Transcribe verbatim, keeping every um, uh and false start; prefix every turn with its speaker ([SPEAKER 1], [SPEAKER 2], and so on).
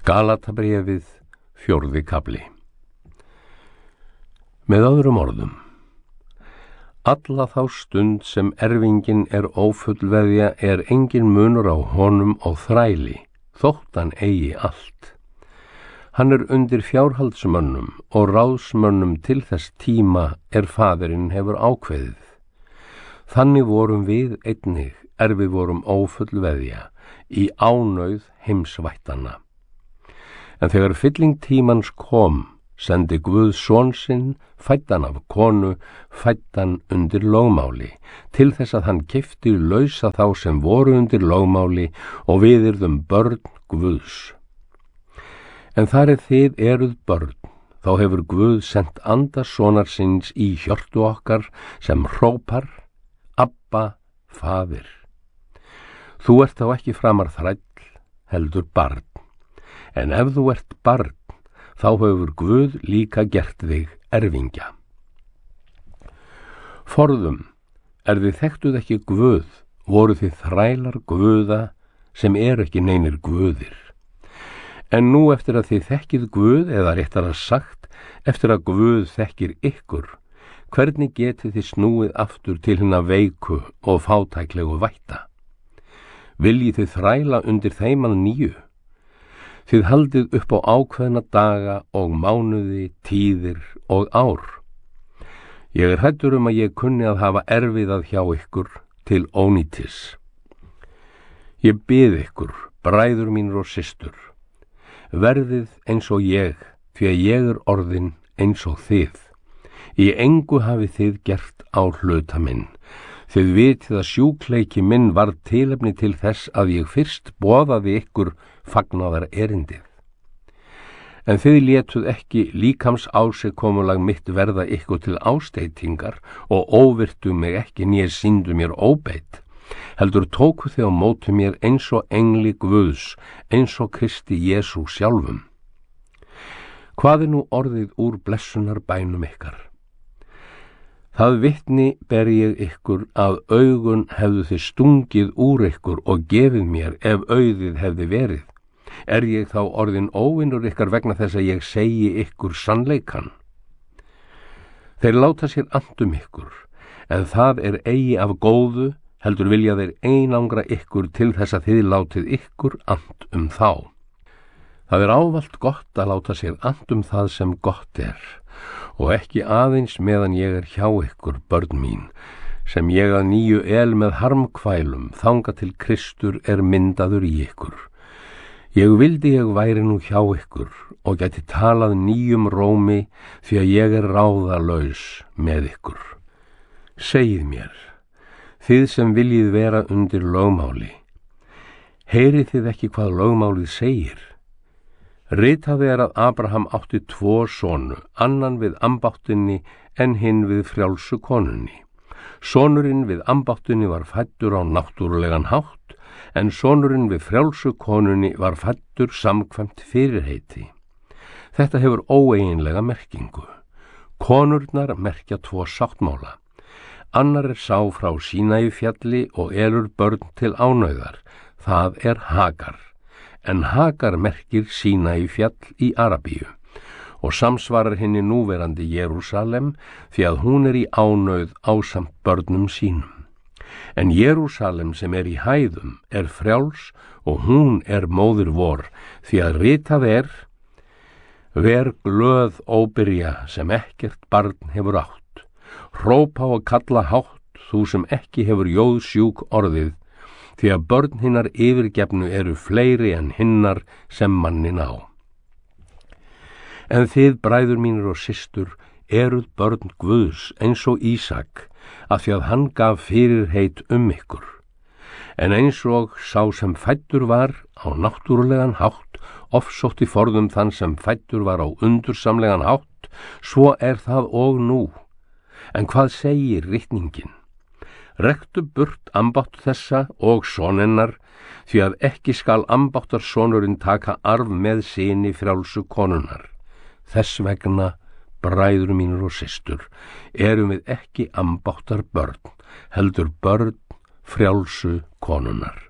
[SPEAKER 1] Galatabréfið, fjórði kafli. Með öðrum orðum, alla þá stund sem erfingin er ófullveðja er engin munur á honum og þræli, þótt hann eigi allt. Hann er undir fjárhaldsmönnum og ráðsmönnum til þess tíma er faðirinn hefur ákveðið. Þannig vorum við einnig er við vorum ófullveðja í ánauð heimsvættanna. En þegar fylling tímans kom, sendi Guð son sinn, fæddan af konu, fæddan undir lögmáli, til þess að hann keypti lausa þá sem voru undir lögmáli og við yrðum börn Guðs. En þar er þið eruð börn, þá hefur Guð sent anda sonar síns í hjörtu okkar sem hrópar, Abba, Faðir. Þú ert þá ekki framar þræll, heldur barn. En ef þú ert barn, þá hefur Guð líka gert þig erfingja. Forðum, er þið þekktuð ekki Guð, voru þið þrælar Guða sem er ekki neinir Guðir. En nú eftir að þið þekkið Guð, eða réttara sagt, eftir að Guð þekkir ykkur, hvernig getið þið snúið aftur til hinna veiku og fátæklegu vætta? Viljið þið þræla undir þeim að nýju? Þið haldið upp á ákveðna daga og mánuði, tíðir og ár. Ég er hræddur um að ég kunni að hafa erfiðað hjá ykkur til ónýtis. Ég bið ykkur, bræður mínir og systur, verðið eins og ég, því að ég er orðin eins og þið. Í engu hafið þið gert á hluta minn. Þið vitið að sjúkleiki minn var tilefni til þess að ég fyrst boðaði ykkur fagnaðar erindið. En þið létuð ekki líkams ásigkomulag mitt verða ykkur til ásteytingar og óvirtu mig ekki né sýndu mér óbeit, heldur tóku þið á móti mér eins og engli Guðs, eins og Kristi Jesú sjálfum. Hvað er nú orðið úr blessunar bænum ykkar? Það vitni ber ég ykkur að augun hefðu þið stungið úr ykkur og gefið mér ef auðið hefði verið. Er ég þá orðin óvinnur ykkar vegna þess að ég segi ykkur sannleikan? Þeir láta sér andum ykkur, en það er eigi af góðu, heldur vilja þeir einangra ykkur til þess að þið látið ykkur and um þá. Það er ávallt gott að láta sér and um það sem gott er, og ekki aðeins meðan ég er hjá ykkur, börn mín, sem ég að nýju el með harmkvælum þanga til Kristur er myndaður í ykkur. Ég vildi ég væri nú hjá ykkur og gæti talað nýjum rómi því að ég er ráðalaus með ykkur. Segið mér, þið sem viljið vera undir lögmáli, heyrið þið ekki hvað lögmálið segir? Ritað er að Abraham átti tvo sonu, annan við ambáttinni en hinn við frjálsu konunni. Sonurinn við ambáttinni var fæddur á náttúrulegan hátt, en sonurinn við frjálsu konunni var fæddur samkvæmt fyrirheiti. Þetta hefur óeiginlega merkingu. Konurnar merkja tvo sáttmála. Annar er sá frá Sínai fjalli og elur börn til ánauðar, það er Hagar. En Hagar merkir Sínai fjall í Arabíu og samsvarar henni núverandi Jerúsalem því að hún er í ánauð ásamt börnum sínum. En Jerúsalem sem er í hæðum er frjáls og hún er móðir vor því að ritað er: Ver glöð óbyrja sem ekkert barn hefur átt, hrópa og kalla hátt þú sem ekki hefur jóðsjúk orðið, því að börn hinnar yfirgefnu eru fleiri en hinnar sem mannin á. En þið, bræður mínir og systur, eruð börn Guðs eins og Ísak, af því að hann gaf fyrirheit um ykkur. En eins og sá sem fæddur var á náttúrulegan hátt, ofsótti forðum þann sem fæddur var á undursamlegan hátt, svo er það og nú. En hvað segir ritningin? Rektu burt ambátt þessa og sonennar, því að ekki skal ambáttarsonurinn taka arf með syni frjálsu konunnar. Þess vegna, bræður mínir og systur, erum við ekki ambáttar börn, heldur börn frjálsu konunnar.